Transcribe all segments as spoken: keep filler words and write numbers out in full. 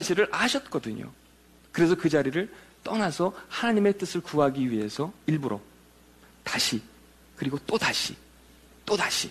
사실을 아셨거든요. 그래서 그 자리를 떠나서 하나님의 뜻을 구하기 위해서 일부러 다시, 그리고 또 다시, 또 다시.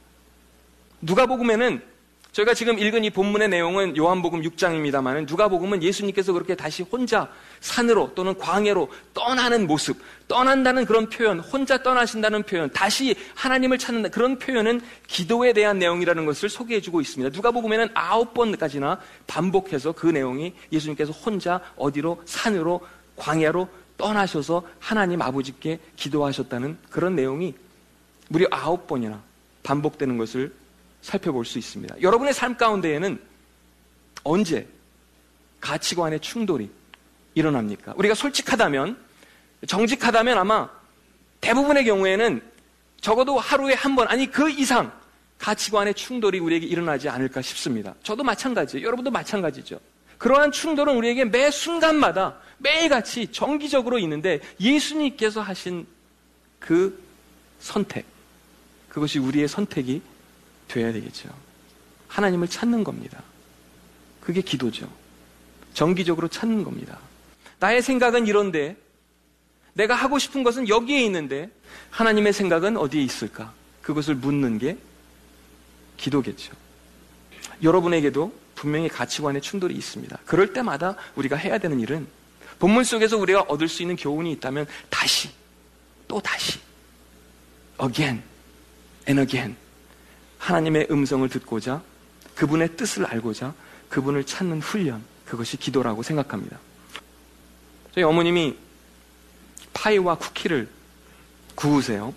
누가복음에는 저희가 지금 읽은 이 본문의 내용은 요한복음 육 장입니다만 누가복음은 예수님께서 그렇게 다시 혼자 산으로 또는 광야로 떠나는 모습, 떠난다는 그런 표현, 혼자 떠나신다는 표현, 다시 하나님을 찾는 그런 표현은 기도에 대한 내용이라는 것을 소개해주고 있습니다. 누가복음에는 아홉 번까지나 반복해서 그 내용이 예수님께서 혼자 어디로, 산으로, 광야로 떠나셔서 하나님 아버지께 기도하셨다는 그런 내용이 무려 아홉 번이나 반복되는 것을 살펴볼 수 있습니다. 여러분의 삶 가운데에는 언제 가치관의 충돌이 일어납니까? 우리가 솔직하다면, 정직하다면 아마 대부분의 경우에는 적어도 하루에 한 번, 아니 그 이상 가치관의 충돌이 우리에게 일어나지 않을까 싶습니다. 저도 마찬가지예요. 여러분도 마찬가지죠. 그러한 충돌은 우리에게 매 순간마다 매일같이 정기적으로 있는데 예수님께서 하신 그 선택, 그것이 우리의 선택이 돼야 되겠죠. 하나님을 찾는 겁니다. 그게 기도죠. 정기적으로 찾는 겁니다. 나의 생각은 이런데, 내가 하고 싶은 것은 여기에 있는데 하나님의 생각은 어디에 있을까? 그것을 묻는 게 기도겠죠. 여러분에게도 분명히 가치관의 충돌이 있습니다. 그럴 때마다 우리가 해야 되는 일은 본문 속에서 우리가 얻을 수 있는 교훈이 있다면 다시, 또 다시, again and again 하나님의 음성을 듣고자, 그분의 뜻을 알고자 그분을 찾는 훈련, 그것이 기도라고 생각합니다. 저희 어머님이 파이와 쿠키를 구우세요.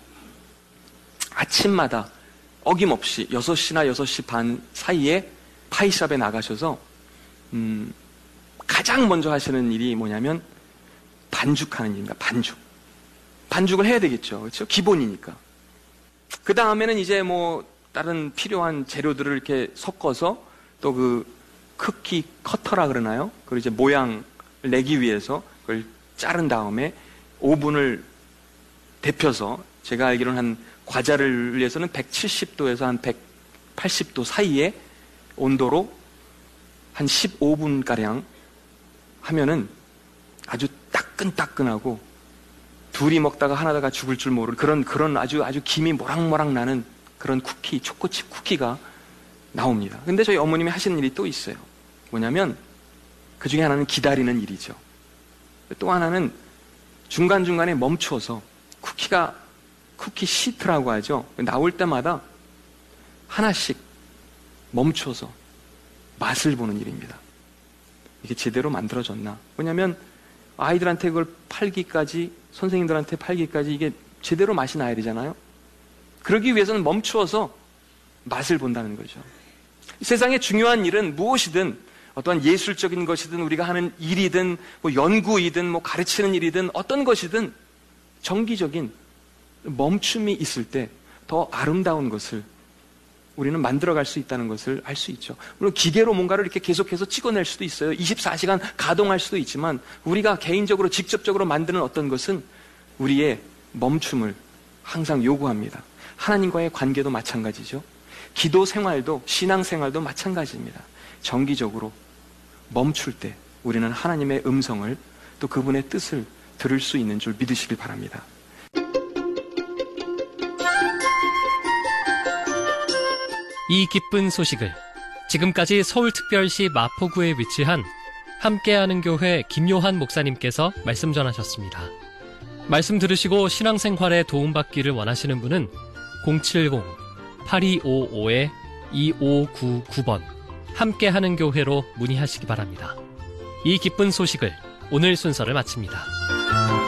아침마다 어김없이 여섯 시나 여섯 시 반 사이에 파이샵에 나가셔서 음, 가장 먼저 하시는 일이 뭐냐면 반죽하는 일입니다. 반죽. 반죽을 해야 되겠죠. 그렇죠? 기본이니까. 그 다음에는 이제 뭐 다른 필요한 재료들을 이렇게 섞어서 또 그 쿠키 커터라 그러나요? 그걸 이제 모양을 내기 위해서 그걸 자른 다음에 오븐을 데펴서, 제가 알기로는 한 과자를 위해서는 백칠십 도에서 한 백팔십 도 사이에 온도로 한 십오 분가량 하면은 아주 따끈따끈하고 둘이 먹다가 하나다가 죽을 줄 모르는 그런, 그런 아주, 아주 김이 모락모락 나는 그런 쿠키, 초코칩 쿠키가 나옵니다. 근데 저희 어머님이 하시는 일이 또 있어요. 뭐냐면 그 중에 하나는 기다리는 일이죠. 또 하나는 중간중간에 멈춰서 쿠키가, 쿠키 시트라고 하죠. 나올 때마다 하나씩 멈춰서 맛을 보는 일입니다. 이게 제대로 만들어졌나? 왜냐면 아이들한테 그걸 팔기까지, 선생님들한테 팔기까지 이게 제대로 맛이 나야 되잖아요. 그러기 위해서는 멈추어서 맛을 본다는 거죠. 세상에 중요한 일은 무엇이든, 어떠한 예술적인 것이든 우리가 하는 일이든 뭐 연구이든 뭐 가르치는 일이든 어떤 것이든 정기적인 멈춤이 있을 때 더 아름다운 것을 우리는 만들어갈 수 있다는 것을 알 수 있죠. 물론 기계로 뭔가를 이렇게 계속해서 찍어낼 수도 있어요. 이십사 시간 가동할 수도 있지만 우리가 개인적으로 직접적으로 만드는 어떤 것은 우리의 멈춤을 항상 요구합니다. 하나님과의 관계도 마찬가지죠. 기도 생활도, 신앙 생활도 마찬가지입니다. 정기적으로 멈출 때 우리는 하나님의 음성을, 또 그분의 뜻을 들을 수 있는 줄 믿으시길 바랍니다. 이 기쁜 소식을 지금까지 서울특별시 마포구에 위치한 함께하는 교회 김요한 목사님께서 말씀 전하셨습니다. 말씀 들으시고 신앙생활에 도움받기를 원하시는 분은 공칠공 팔이오오 이오구구 번 함께하는 교회로 문의하시기 바랍니다. 이 기쁜 소식을 오늘 순서를 마칩니다.